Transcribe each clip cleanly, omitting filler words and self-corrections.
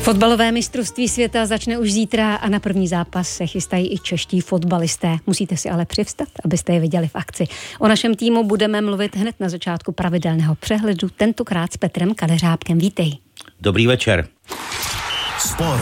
Fotbalové mistrovství světa začne už zítra a na první zápas se chystají i čeští fotbalisté. Musíte si ale přivstat, abyste je viděli v akci. O našem týmu budeme mluvit hned na začátku pravidelného přehledu, tentokrát s Petrem Kadeřábkem. Vítej. Dobrý večer. Sport.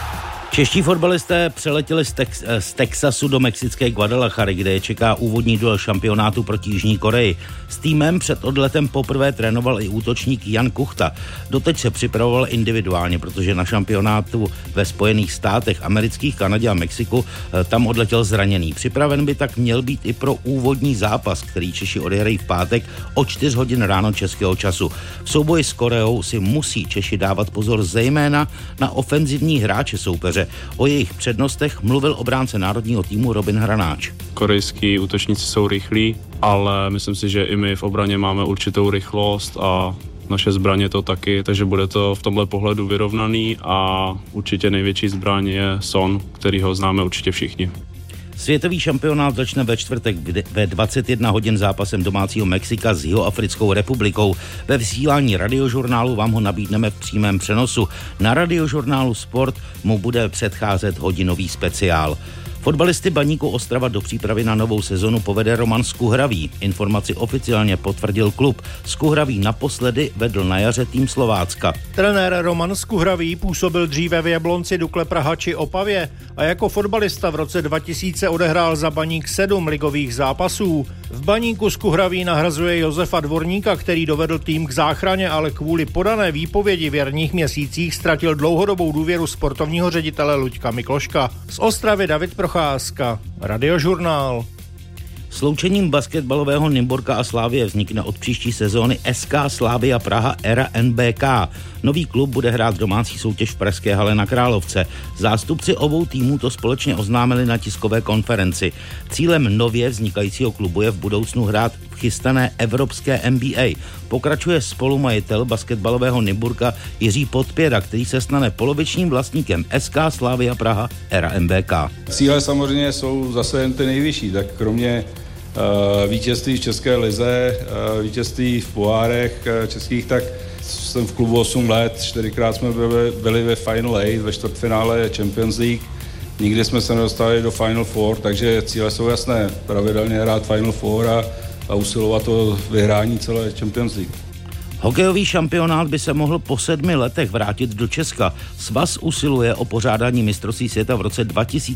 Čeští fotbalisté přeletěli z Texasu do mexické Guadalajary, kde je čeká úvodní duel šampionátu proti Jižní Koreji. S týmem před odletem poprvé trénoval i útočník Jan Kuchta. Doteď se připravoval individuálně, protože na šampionátu ve Spojených státech amerických, Kanadě a Mexiku tam odletěl zraněný. Připraven by tak měl být i pro úvodní zápas, který Češi odehrají v pátek o 4 hodin ráno českého času. V souboji s Koreou si musí Češi dávat pozor zejména na ofenzivní hráče soupeře. O jejich přednostech mluvil obránce národního týmu Robin Hranáč. Korejský útočníci jsou rychlí, ale myslím si, že i my v obraně máme určitou rychlost a naše zbraně to taky, takže bude to v tomhle pohledu vyrovnaný a určitě největší zbraň je Son, který ho známe určitě všichni. Světový šampionát začne ve čtvrtek ve 21 hodin zápasem domácího Mexika s Jihoafrickou republikou. Ve vysílání Radiožurnálu vám ho nabídneme v přímém přenosu. Na Radiožurnálu Sport mu bude předcházet hodinový speciál. Fotbalisty Baníku Ostrava do přípravy na novou sezonu povede Roman Skuhravý. Informaci oficiálně potvrdil klub. Skuhravý naposledy vedl na jaře tým Slovácka. Trenér Roman Skuhravý působil dříve v Jablonci, Dukle Praha či Opavě a jako fotbalista v roce 2000 odehrál za Baník 7 ligových zápasů. V Baníku Skuhravý nahrazuje Josefa Dvorníka, který dovedl tým k záchraně, ale kvůli podané výpovědi v jarních měsících ztratil dlouhodobou důvěru sportovního ředitele Luďka Mikloška. Z Ostravy David Procházka, Radiožurnál. Sloučením basketbalového Nymburka a Slavie vznikne od příští sezóny SK Slavia Praha Era NBK. Nový klub bude hrát domácí soutěž v pražské hale na Královce. Zástupci obou týmů to společně oznámili na tiskové konferenci. Cílem nově vznikajícího klubu je v budoucnu hrát v chystané evropské NBA. Pokračuje spolumajitel basketbalového Nymburka Jiří Podpěra, který se stane polovičním vlastníkem SK Slavia Praha Era NBK. Cíle samozřejmě jsou zase jen ty nejvyšší, tak kromě vítězství v České lize, vítězství v pohárech českých, tak jsem v klubu 8 let, 4krát jsme byli ve Final 8, ve čtvrtfinále Champions League, nikdy jsme se nedostali do Final Four, takže cíle jsou jasné, pravidelně hrát Final Four a usilovat o vyhrání celé Champions League. Hokejový šampionát by se mohl po 7 letech vrátit do Česka. Svaz usiluje o pořádání mistrovství světa v roce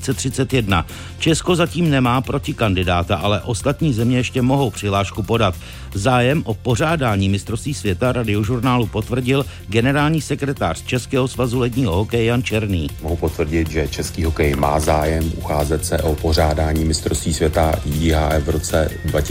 2031. Česko zatím nemá protikandidáta, ale ostatní země ještě mohou přihlášku podat. Zájem o pořádání mistrovství světa Radiožurnálu potvrdil generální sekretář Českého svazu ledního hokeje Jan Černý. Mohu potvrdit, že český hokej má zájem ucházet se o pořádání mistrovství světa IHF v roce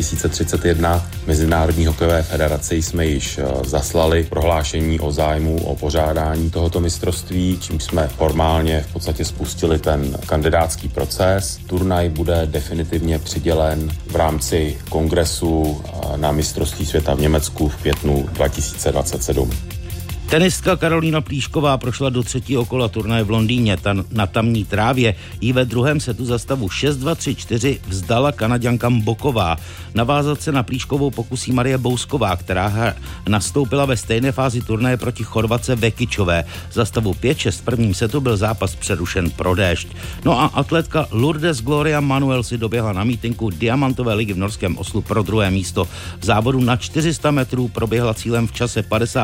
2031. Mezinárodní hokejové federaci jsme již zaslali prohlášení o zájmu o pořádání tohoto mistrovství, čím jsme formálně v podstatě spustili ten kandidátský proces. Turnaj bude definitivně přidělen v rámci kongresu na mistrovství světa v Německu v květnu 2027. Tenistka Karolína Plíšková prošla do 3. kola turnaje v Londýně. Na tamní trávě jí ve druhém setu za stavu 6-2, 3-4 vzdala Kanaďanka Mboková. Navázat se na Plíškovou pokusí Marie Bousková, která nastoupila ve stejné fázi turnaje proti Chorvatce Vekičové. Za stavu 5-6 v prvním setu byl zápas přerušen pro déšť. No a atletka Lourdes Gloria Manuel si doběhla na mítinku Diamantové ligy v norském Oslu pro druhé místo. V závodu na 400 metrů proběhla cílem v čase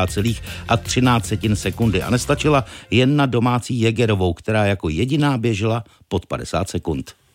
50,13 sekundy a nestačila jen na domácí Jägerovou, která jako jediná běžela pod 50 sekund.